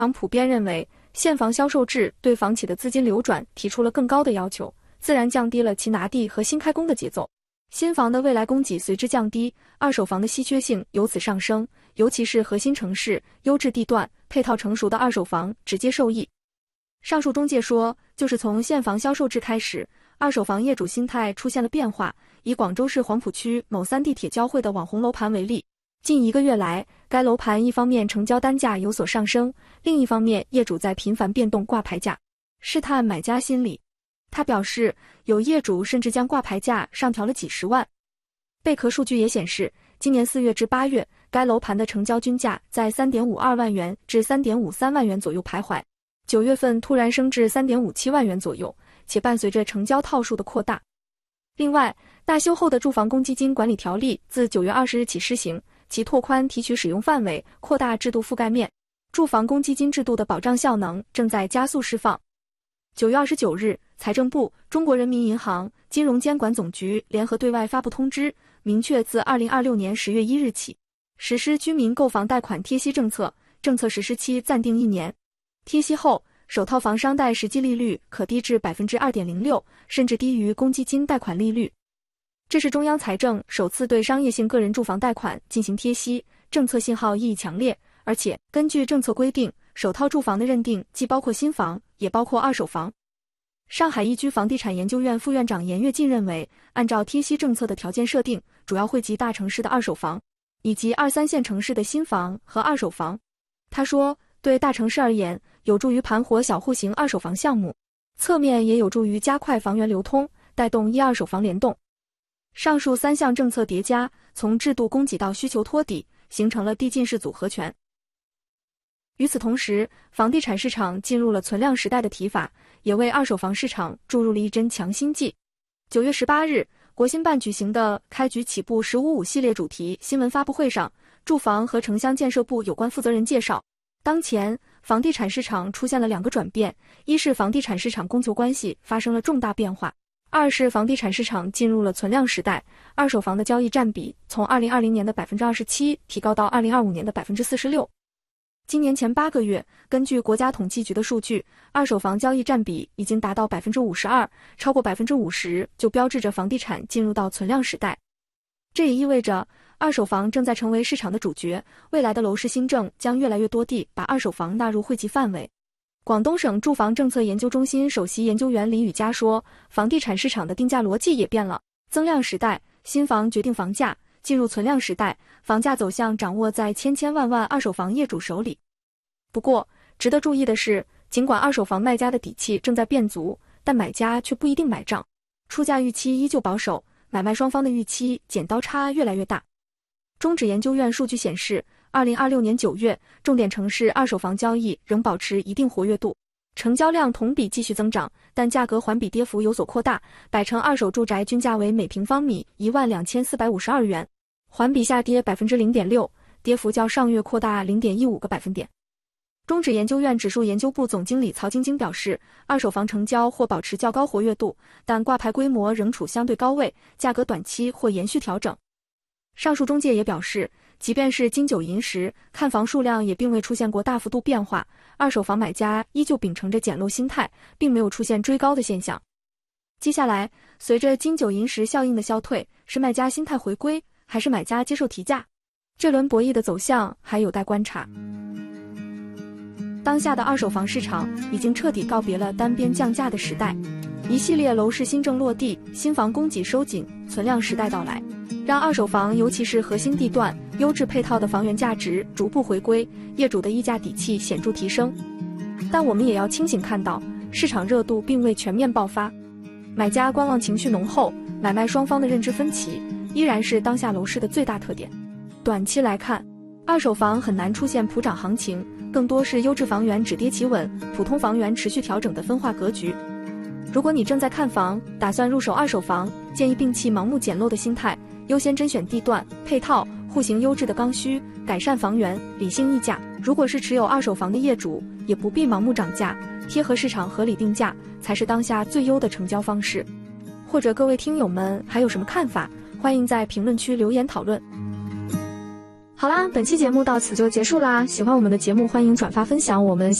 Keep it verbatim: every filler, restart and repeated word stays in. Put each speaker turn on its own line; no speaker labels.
行普遍认为，现房销售制对房企的资金流转提出了更高的要求，自然降低了其拿地和新开工的节奏。新房的未来供给随之降低，二手房的稀缺性由此上升，尤其是核心城市、优质地段、配套成熟的二手房直接受益。上述中介说，就是从现房销售制开始，二手房业主心态出现了变化。以广州市黄埔区某三地铁交汇的网红楼盘为例，近一个月来，该楼盘一方面成交单价有所上升，另一方面业主在频繁变动挂牌价，试探买家心理。他表示，有业主甚至将挂牌价上调了几十万。贝壳数据也显示，今年四月至八月，该楼盘的成交均价在 三点五二万元至 三点五三万元左右徘徊，九月份突然升至 三点五七万元左右，且伴随着成交套数的扩大。另外，大修后的住房公积金管理条例自九月二十日起施行，其拓宽提取使用范围，扩大制度覆盖面，住房公积金制度的保障效能正在加速释放。九月二十九日，财政部、中国人民银行、金融监管总局联合对外发布通知，明确自二零二六年十月一日起，实施居民购房贷款贴息政策，政策实施期暂定一年。贴息后，首套房商贷实际利率可低至 百分之二点零六， 甚至低于公积金贷款利率。这是中央财政首次对商业性个人住房贷款进行贴息，政策信号意义强烈。而且，根据政策规定，首套住房的认定既包括新房，也包括二手房。上海易居房地产研究院副院长严跃进认为，按照贴息政策的条件设定，主要惠及大城市的二手房，以及二三线城市的新房和二手房。他说，对大城市而言，有助于盘活小户型二手房项目，侧面也有助于加快房源流通，带动一二手房联动。上述三项政策叠加，从制度供给到需求托底，形成了递进式组合拳。与此同时，房地产市场进入了存量时代的提法，也为二手房市场注入了一针强心剂。九月十八日，国新办举行的开局起步十五五系列主题新闻发布会上，住房和城乡建设部有关负责人介绍，当前房地产市场出现了两个转变，一是房地产市场供求关系发生了重大变化，二是房地产市场进入了存量时代，二手房的交易占比从二零二零年的 百分之二十七 提高到二零二五年的 百分之四十六。今年前八个月，根据国家统计局的数据，二手房交易占比已经达到 百分之五十二， 超过 百分之五十 就标志着房地产进入到存量时代。这也意味着二手房正在成为市场的主角，未来的楼市新政将越来越多地把二手房纳入惠及范围。广东省住房政策研究中心首席研究员林宇佳说，房地产市场的定价逻辑也变了，增量时代，新房决定房价，进入存量时代，房价走向掌握在千千万万二手房业主手里。不过，值得注意的是，尽管二手房卖家的底气正在变足，但买家却不一定买账，出价预期依旧保守，买卖双方的预期剪刀差越来越大。中指研究院数据显示，二零二六年九月，重点城市二手房交易仍保持一定活跃度，成交量同比继续增长，但价格环比跌幅有所扩大，百城二手住宅均价为每平方米一万两千四百五十二元，环比下跌 百分之零点六， 跌幅较上月扩大 零点一五个百分点。中指研究院指数研究部总经理曹晶晶表示，二手房成交或保持较高活跃度，但挂牌规模仍处相对高位，价格短期或延续调整。上述中介也表示，即便是金九银十，看房数量也并未出现过大幅度变化，二手房买家依旧秉承着捡漏心态，并没有出现追高的现象。接下来，随着金九银十效应的消退，是卖家心态回归，还是买家接受提价？这轮博弈的走向还有待观察。当下的二手房市场已经彻底告别了单边降价的时代，一系列楼市新政落地，新房供给收紧，存量时代到来，让二手房尤其是核心地段、优质配套的房源价值逐步回归，业主的议价底气显著提升。但我们也要清醒看到，市场热度并未全面爆发，买家观望情绪浓厚，买卖双方的认知分歧，依然是当下楼市的最大特点。短期来看，二手房很难出现普涨行情，更多是优质房源止跌企稳，普通房源持续调整的分化格局。如果你正在看房，打算入手二手房，建议摒弃盲目捡漏的心态，优先甄选地段、配套、户型优质的刚需，改善房源，理性议价。如果是持有二手房的业主，也不必盲目涨价，贴合市场合理定价才是当下最优的成交方式。或者各位听友们还有什么看法，欢迎在评论区留言讨论。 好啦，本期节目到此就结束啦。喜欢我们的节目，欢迎转发分享我们。